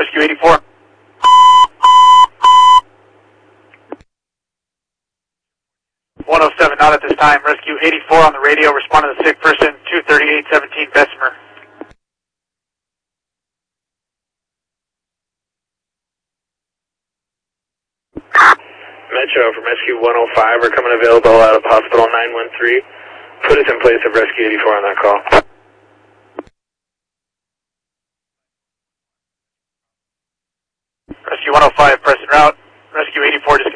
Rescue 84. (107) not at this time. Rescue 84 on the radio. Respond to the sick person. 23817 Bessemer. Metro from Rescue 105. We're coming available out of Hospital 913. Put us in place of Rescue 84 on that call. Rescue 105, press en route. Rescue 84 just